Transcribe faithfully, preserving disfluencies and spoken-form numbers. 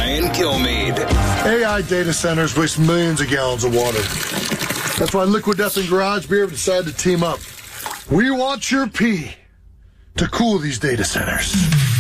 Ryan Kilmeade. A I data centers waste millions of gallons of water. That's why Liquid Death and Garage Beer have decided to team up. We want your pee to cool these data centers.